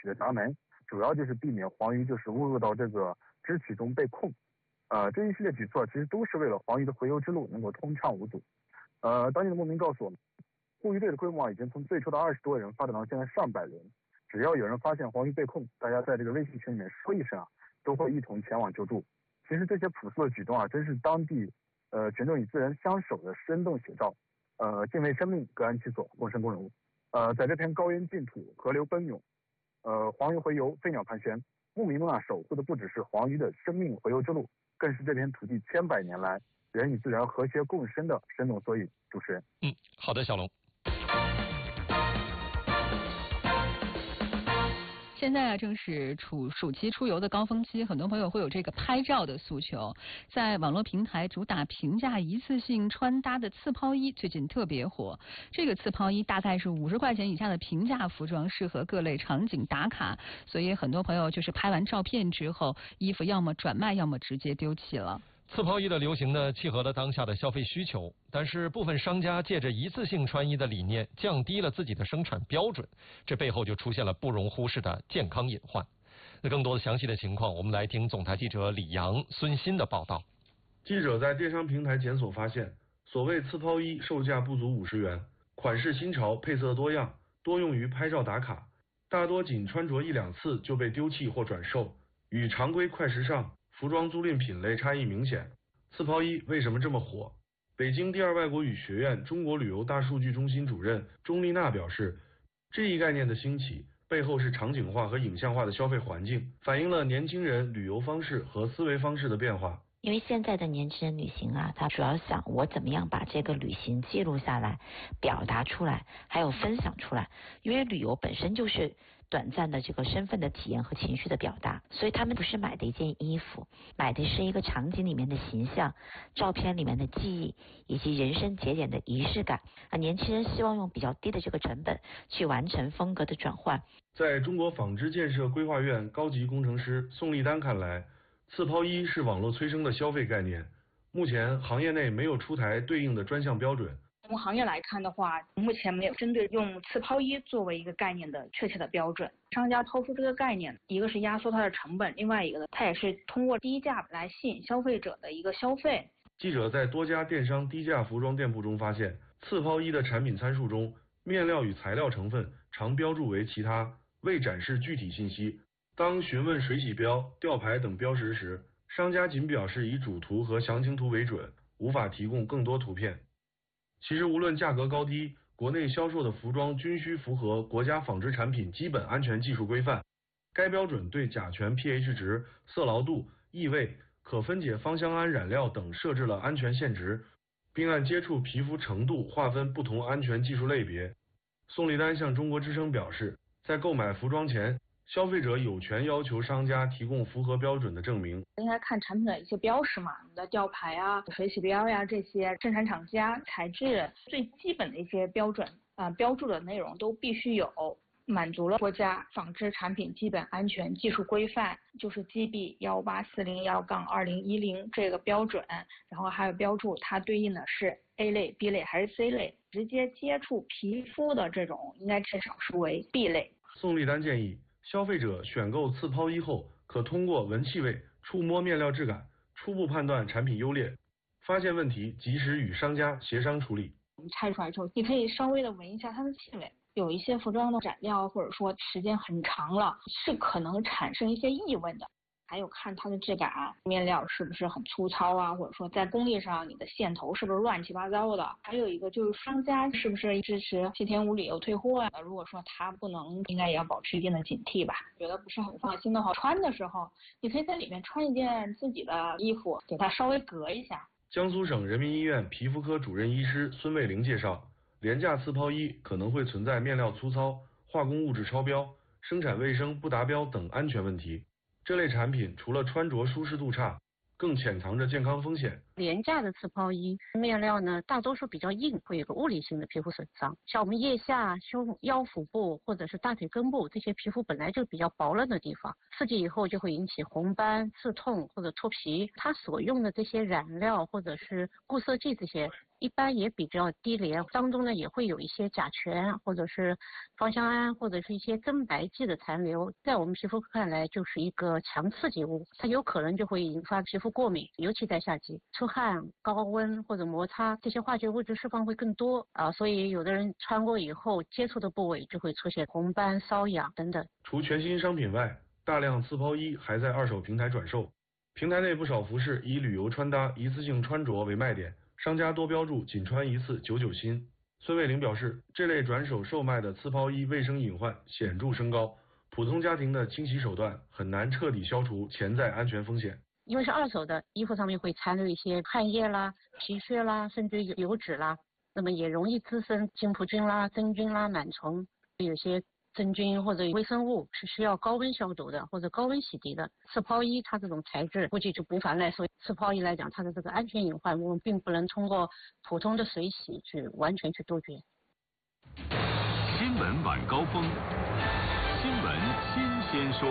的闸门，主要就是避免黄鱼就是误入到这个支体中被控。这一系列举措其实都是为了黄鱼的洄游之路能够通畅无阻。当地的牧民告诉我们，护鱼队的规模已经从最初的20多人发展到现在上百人。只要有人发现黄鱼被控，大家在这个微信群里面说一声都会一同前往救助。其实这些朴素的举动真是当地群众与自然相守的生动写照。敬畏生命，各安其所，共生共荣。在这片高原净土，河流奔涌，黄鱼洄游，飞鸟盘旋，牧民们守护的不只是黄鱼的生命洄游之路，更是这片土地千百年来人与自然和谐共生的生动缩影。主持人， 好的，小龙。 现在正是暑期出游的高峰期，很多朋友会有这个拍照的诉求。在网络平台主打平价一次性穿搭的刺抛衣最近特别火。这个刺抛衣大概是50块钱以下的平价服装，适合各类场景打卡，所以很多朋友就是拍完照片之后，衣服要么转卖，要么直接丢弃了。 刺抛衣的流行呢，契合了当下的消费需求，但是部分商家借着一次性穿衣的理念，降低了自己的生产标准，这背后就出现了不容忽视的健康隐患。那更多的详细的情况，我们来听总台记者李阳、孙鑫的报道。 记者在电商平台检索发现，所谓刺抛衣售价不足50元，款式新潮，配色多样，多用于拍照打卡，大多仅穿着1、2次就被丢弃或转售，与常规快时尚服装租赁品类差异明显。刺抛衣为什么这么火？北京第二外国语学院中国旅游大数据中心主任钟丽娜表示，这一概念的兴起背后是场景化和影像化的消费环境，反映了年轻人旅游方式和思维方式的变化。 因为现在的年轻人旅行他主要想我怎么样把这个旅行记录下来，表达出来，还有分享出来。因为旅游本身就是短暂的这个身份的体验和情绪的表达，所以他们不是买的一件衣服，买的是一个场景里面的形象，照片里面的记忆，以及人生节点的仪式感。年轻人希望用比较低的这个成本去完成风格的转换。 在中国纺织建设规划院高级工程师宋立丹看来，刺抛衣是网络催生的消费概念，目前行业内没有出台对应的专项标准。 从行业来看的话，目前没有针对用刺抛衣作为一个概念的确切的标准。商家抛出这个概念，一个是压缩它的成本，另外一个呢，它也是通过低价来吸引消费者的一个消费。 记者在多家电商低价服装店铺中发现，刺抛衣的产品参数中，面料与材料成分常标注为其他，未展示具体信息。当询问水洗标、吊牌等标识时，商家仅表示以主图和详情图为准，无法提供更多图片。其实无论价格高低，国内销售的服装均需符合国家纺织产品基本安全技术规范。该标准对甲醛 pH 值、色牢度、异味、可分解芳香胺染料等设置了安全限值，并按接触皮肤程度划分不同安全技术类别。宋立丹向中国之声表示，在购买服装前，消费者有权要求商家提供符合标准的证明。 应该看产品的一些标识嘛，你的吊牌水洗标这些生产厂家材质最基本的一些标准标注的内容都必须有，满足了国家纺织产品基本安全技术规范，就是 GB 18401-2010这个标准，然后还有标注它对应的是 A 类、B 类还是 C 类，直接接触皮肤的这种应该至少是为 B 类。 宋立丹建议，消费者选购刺抛衣后，可通过闻气味、触摸面料质感，初步判断产品优劣，发现问题及时与商家协商处理。 你拆出来之后，你可以稍微的闻一下它的气味，有一些服装的染料或者说时间很长了，是可能产生一些异味的。还有看它的质感，面料是不是很粗糙或者说在工艺上你的线头是不是乱七八糟的。还有一个就是商家是不是支持7天无理由退货如果说他不能，应该也要保持一定的警惕吧。觉得不是很放心的话，穿的时候你可以在里面穿一件自己的衣服，给它稍微隔一下。 江苏省人民医院皮肤科主任医师孙卫玲介绍，廉价刺抛衣可能会存在面料粗糙、化工物质超标、生产卫生不达标等安全问题。这类产品除了穿着舒适度差，更潜藏着健康风险。 廉价的刺抛衣面料呢，大多数比较硬，会有个物理性的皮肤损伤。像我们腋下、胸腰腹部或者是大腿根部这些皮肤本来就比较薄嫩的地方，刺激以后就会引起红斑、刺痛或者脱皮。它所用的这些染料或者是固色剂这些一般也比较低廉，当中呢也会有一些甲醛或者是芳香胺或者是一些增白剂的残留，在我们皮肤看来就是一个强刺激物，它有可能就会引发皮肤过敏，尤其在夏季，出汗、高温或者摩擦，这些化学物质释放会更多啊，所以有的人穿过以后接触的部位就会出现红斑、瘙痒等等。 除全新商品外，大量刺抛衣还在二手平台转售。平台内不少服饰以旅游穿搭、一次性穿着为卖点，商家多标注仅穿一次99新。孙卫玲表示，这类转手售卖的刺抛衣卫生隐患显著升高，普通家庭的清洗手段很难彻底消除潜在安全风险。 因为是二手的，衣服上面会残留一些汗液啦、皮屑啦，甚至油脂啦，那么也容易滋生金葡菌啦、真菌啦、螨虫，有些真菌或者微生物是需要高温消毒的或者高温洗涤的。刺抛衣它这种材质估计就无法耐受，刺抛衣来讲，它的这个安全隐患我们并不能通过普通的水洗去完全去杜绝。 新闻晚高峰，新闻新鲜说。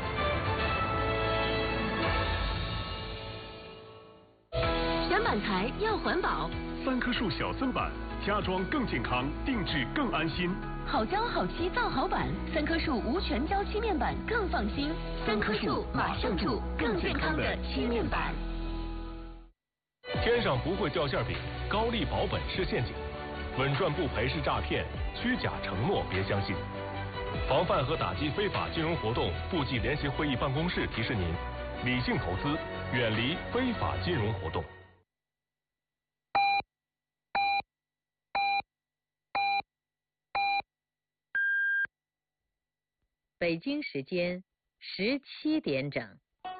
选板材要环保 ，3棵树小森板，家装更健康，定制更安心。 好胶好漆造好板，3棵树无全胶漆面板更放心。3棵树马上触更健康的漆面板。 天上不会掉馅饼，高利保本是陷阱，稳赚不赔是诈骗，虚假承诺别相信。防范和打击非法金融活动，部际联席会议办公室提示您：理性投资，远离非法金融活动。 北京时间17点整。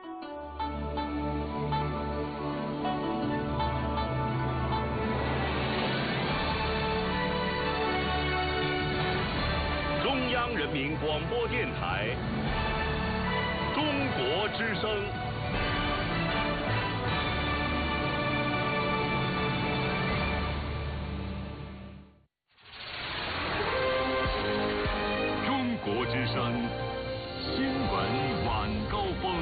中央人民广播电台，中国之声。中国之声，新闻晚高峰。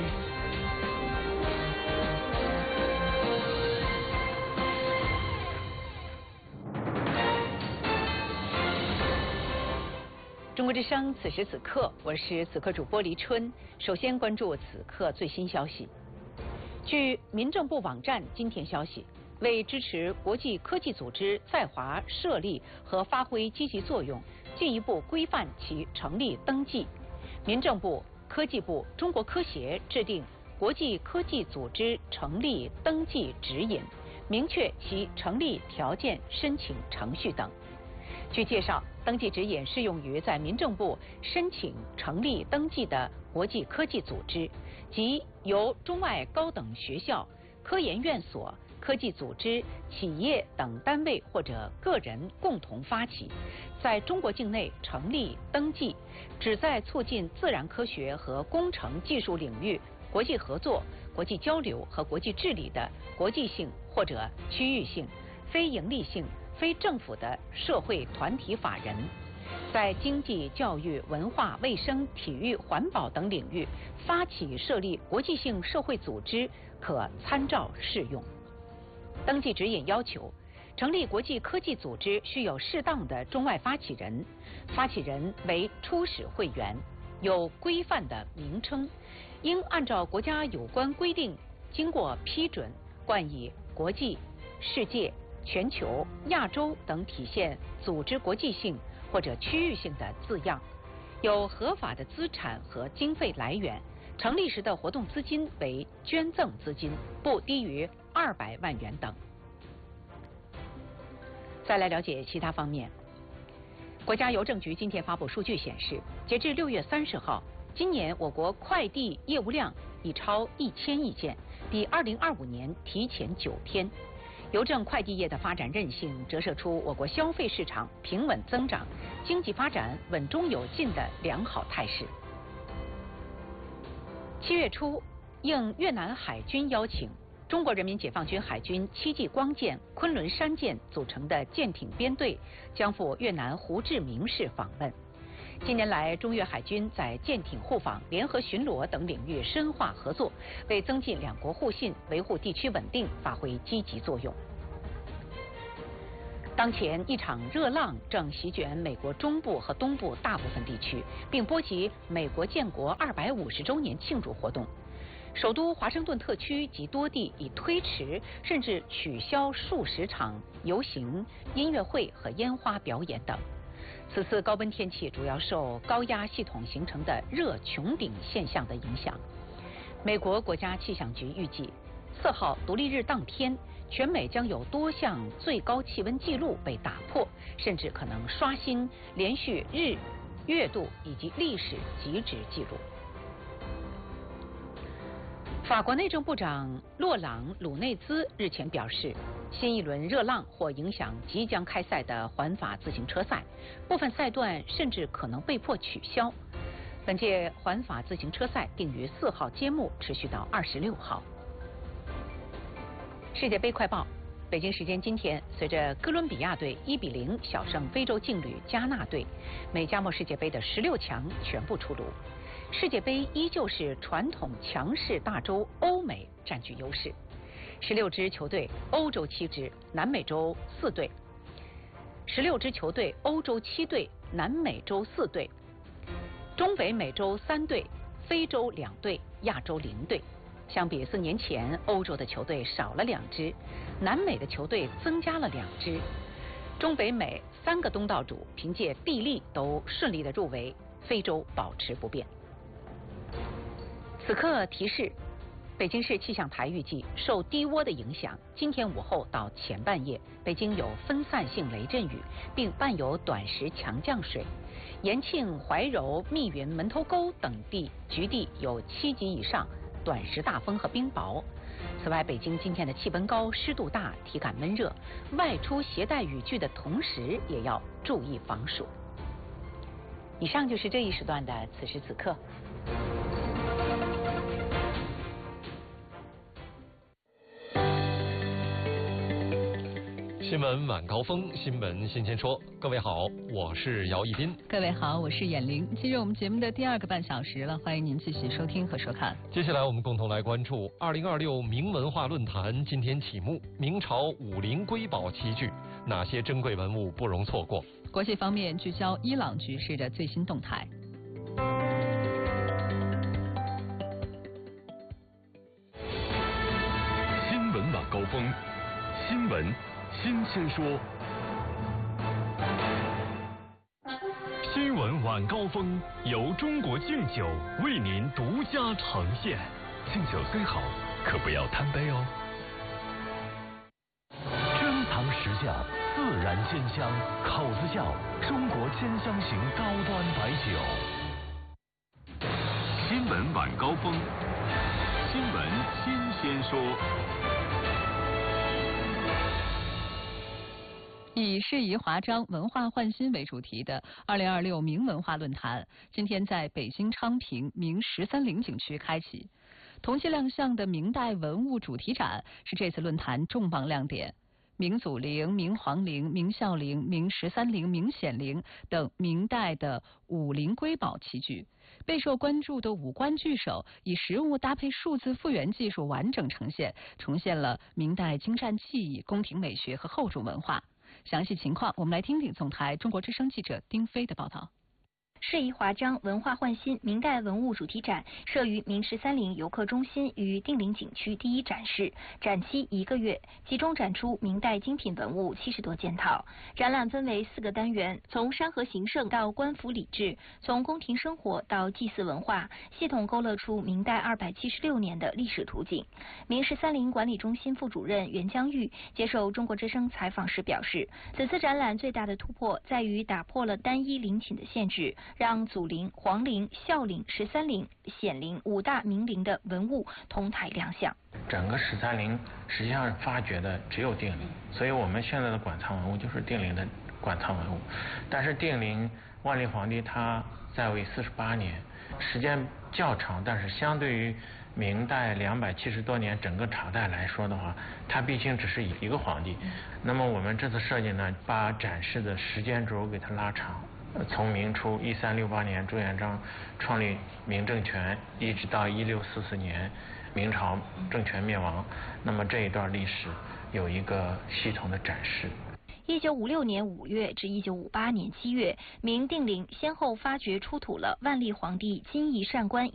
中国之声，此时此刻，我是此刻主播黎春。首先关注此刻最新消息。据民政部网站今天消息，为支持国际科技组织在华设立和发挥积极作用，进一步规范其成立登记，民政部、科技部、中国科协制定国际科技组织成立登记指引，明确其成立条件、申请程序等。据介绍，登记指引适用于在民政部申请成立登记的国际科技组织，即由中外高等学校、科研院所、科技组织、企业等单位或者个人共同发起，在中国境内成立登记，旨在促进自然科学和工程技术领域国际合作、国际交流和国际治理的国际性或者区域性、非营利性、非政府的社会团体法人，在经济、教育、文化、卫生、体育、环保等领域发起设立国际性社会组织，可参照适用。登记指引要求，成立国际科技组织需有适当的中外发起人，发起人为初始会员，有规范的名称，应按照国家有关规定经过批准，冠以国际、世界、全球、亚洲等体现组织国际性或者区域性的字样，有合法的资产和经费来源，成立时的活动资金为捐赠资金，不低于200万元等。再来了解其他方面，国家邮政局今天发布数据显示，截至6月30号，今年我国快递业务量已超1000亿件，比2025年提前9天。邮政快递业的发展韧性折射出我国消费市场平稳增长、经济发展稳中有进的良好态势。7月初，应越南海军邀请，中国人民解放军海军7级光舰昆仑山舰组成的舰艇编队将赴越南胡志明市访问。近年来，中越海军在舰艇互访、联合巡逻等领域深化合作，为增进两国互信、维护地区稳定发挥积极作用。 当前一场热浪正席卷美国中部和东部大部分地区，并波及美国建国250周年庆祝活动。首都华盛顿特区及多地已推迟甚至取消数十场游行、音乐会和烟花表演等。此次高温天气主要受高压系统形成的热穹顶现象的影响。美国国家气象局预计，4号独立日当天，全美将有多项最高气温纪录被打破，甚至可能刷新连续日、月度以及历史极值纪录。法国内政部长洛朗·鲁内兹日前表示，新一轮热浪或影响即将开赛的环法自行车赛，部分赛段甚至可能被迫取消。本届环法自行车赛定于4号揭幕，持续到26号。世界杯快报：北京时间今天，随着哥伦比亚队1比0小胜非洲劲旅加纳队，美加墨世界杯的16强全部出炉。世界杯依旧是传统强势大洲欧美占据优势，16支球队，欧洲7支，南美洲4队；16支球队，欧洲7队，南美洲4队，中北美洲3队，非洲2队，亚洲0队。相比4年前，欧洲的球队少了2支，南美的球队增加了2支。中北美3个东道主凭借地利都顺利的入围，非洲保持不变。此刻提示，北京市气象台预计，受低涡的影响，今天午后到前半夜，北京有分散性雷阵雨，并伴有短时强降水。延庆、怀柔、密云、门头沟等地局地有7级以上短时大风和冰雹。此外，北京今天的气温高、湿度大，体感闷热，外出携带雨具的同时，也要注意防暑。以上就是这一时段的此时此刻。 新闻晚高峰，新闻新鲜说。各位好，我是姚一斌。 各位好，我是闫玲。进入我们节目的第2个半小时了，欢迎您继续收听和收看。 接下来我们共同来关注2026明文化论坛今天启幕，明朝武林瑰宝齐聚，哪些珍贵文物不容错过？ 国际方面聚焦伊朗局势的最新动态。 新闻晚高峰，新闻新鲜说。新闻晚高峰由中国敬酒为您独家呈现。敬酒虽好，可不要贪杯哦。珍藏实窖，自然鲜香，口子窖，中国鲜香型高端白酒。新闻晚高峰，新闻新鲜说。 以适宜华章、文化焕新为主题的2026明文化论坛，今天在北京昌平明13陵景区开启。同期亮相的明代文物主题展是这次论坛重磅亮点。明祖陵、明皇陵、明孝陵、明13陵、明显陵等明代的武林瑰宝齐聚。备受关注的五官巨手以实物搭配数字复原技术完整呈现，重现了明代精湛技艺、宫廷美学和后主文化。详细情况，我们来听听总台中国之声记者丁飞的报道。 适宜华章文化焕新明代文物主题展设于明13陵游客中心与定陵景区第一展示，展期1个月，集中展出明代精品文物70多件套。展览分为4个单元，从山河形胜到官府礼制，从宫廷生活到祭祀文化，系统勾勒出明代276年的历史图景。明13陵管理中心副主任袁江玉接受中国之声采访时表示，此次展览最大的突破在于打破了单一陵寝的限制，让祖陵、皇陵、孝陵、13陵、显陵5大明陵的文物同台亮相。 整个13陵实际上发掘的只有定陵，所以我们现在的馆藏文物就是定陵的馆藏文物。但是定陵万历皇帝他在位48年，时间较长，但是相对于明代270多年整个朝代来说的话，它毕竟只是一个皇帝。那么我们这次设计呢，把展示的时间轴给它拉长。从明初1368年朱元璋创立明政权，一直到1644年明朝政权灭亡，那么这一段历史有一个系统的展示。 1956年5月至1958年7月，明定陵先后发掘出土了万历皇帝金翼善观